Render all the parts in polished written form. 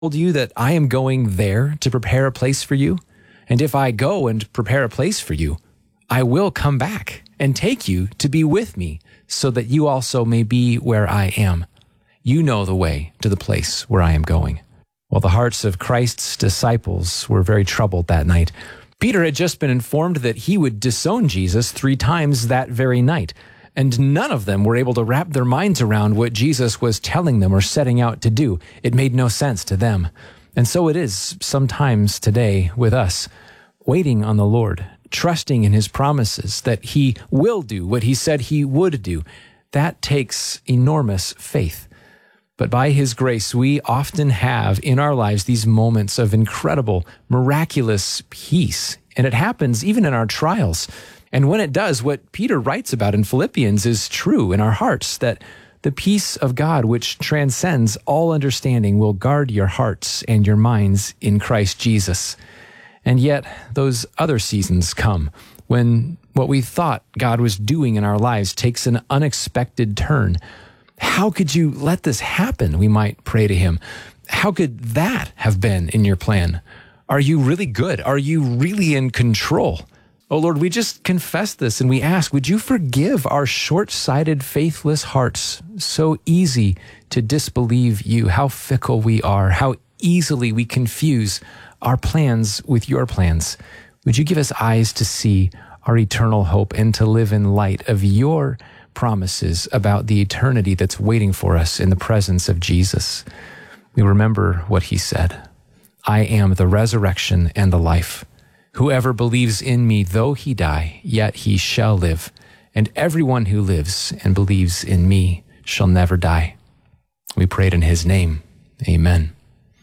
told you that I am going there to prepare a place for you? And if I go and prepare a place for you, I will come back and take you to be with me, so that you also may be where I am. You know the way to the place where I am going." Well, the hearts of Christ's disciples were very troubled that night. Peter had just been informed that he would disown Jesus 3 times that very night, and none of them were able to wrap their minds around what Jesus was telling them or setting out to do. It made no sense to them. And so it is sometimes today with us, waiting on the Lord, trusting in his promises that he will do what he said he would do. That takes enormous faith. But by his grace, we often have in our lives these moments of incredible, miraculous peace. And it happens even in our trials. And when it does, what Peter writes about in Philippians is true in our hearts, that the peace of God, which transcends all understanding, will guard your hearts and your minds in Christ Jesus. And yet, those other seasons come when what we thought God was doing in our lives takes an unexpected turn. How could you let this happen? We might pray to him. How could that have been in your plan? Are you really good? Are you really in control? Oh Lord, we just confess this and we ask, would you forgive our short-sighted, faithless hearts? So easy to disbelieve you, how fickle we are, how easily we confuse our plans with your plans. Would you give us eyes to see our eternal hope and to live in light of your promises about the eternity that's waiting for us in the presence of Jesus? We remember what he said, "I am the resurrection and the life. Whoever believes in me, though he die, yet he shall live. And everyone who lives and believes in me shall never die." We prayed in his name. Amen.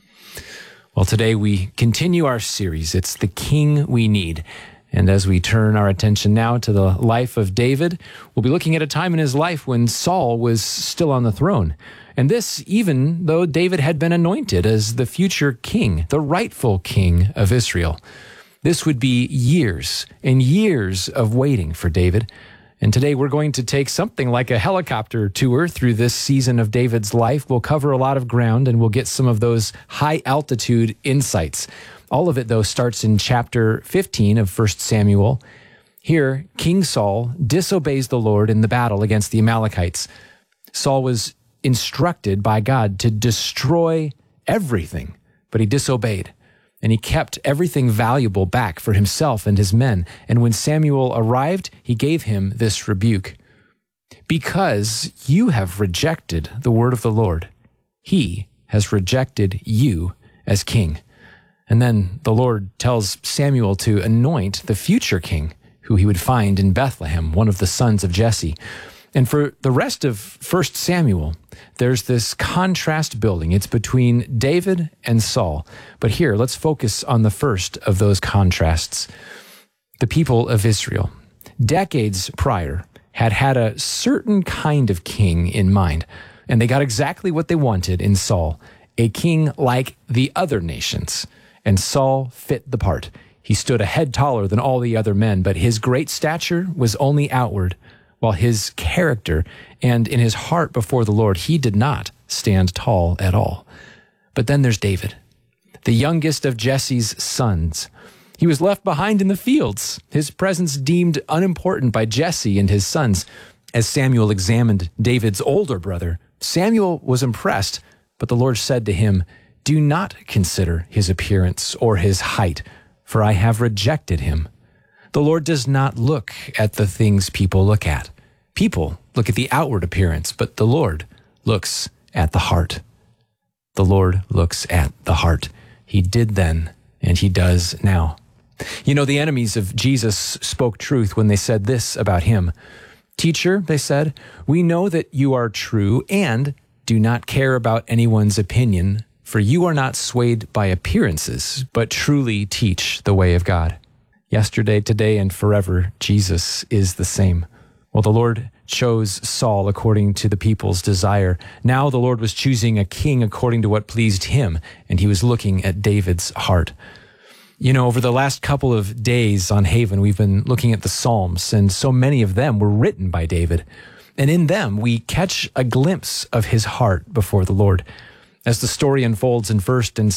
Well, today we continue our series. It's The King We Need. And as we turn our attention now to the life of David, we'll be looking at a time in his life when Saul was still on the throne. And this even though David had been anointed as the future king, the rightful king of Israel. This would be years and years of waiting for David. And today we're going to take something like a helicopter tour through this season of David's life. We'll cover a lot of ground and we'll get some of those high altitude insights. All of it, though, starts in chapter 15 of 1 Samuel. Here, King Saul disobeys the Lord in the battle against the Amalekites. Saul was instructed by God to destroy everything, but he disobeyed. And he kept everything valuable back for himself and his men. And when Samuel arrived, he gave him this rebuke. "Because you have rejected the word of the Lord, he has rejected you as king." And then the Lord tells Samuel to anoint the future king, who he would find in Bethlehem, one of the sons of Jesse. And for the rest of 1 Samuel, there's this contrast building. It's between David and Saul. But here, let's focus on the first of those contrasts. The people of Israel, decades prior, had had a certain kind of king in mind. And they got exactly what they wanted in Saul, a king like the other nations. And Saul fit the part. He stood a head taller than all the other men, but his great stature was only outward, while his character and in his heart before the Lord, he did not stand tall at all. But then there's David, the youngest of Jesse's sons. He was left behind in the fields, his presence deemed unimportant by Jesse and his sons. As Samuel examined David's older brother, Samuel was impressed, but the Lord said to him, "Do not consider his appearance or his height, for I have rejected him." The Lord does not look at the things people look at. People look at the outward appearance, but the Lord looks at the heart. The Lord looks at the heart. He did then, and he does now. You know, the enemies of Jesus spoke truth when they said this about him. "Teacher," they said, "we know that you are true and do not care about anyone's opinion, for you are not swayed by appearances, but truly teach the way of God." Yesterday, today, and forever, Jesus is the same. Well, the Lord chose Saul according to the people's desire. Now the Lord was choosing a king according to what pleased him, and he was looking at David's heart. You know, over the last couple of days on Haven, we've been looking at the Psalms, and so many of them were written by David. And in them, we catch a glimpse of his heart before the Lord. as the story unfolds in 1st and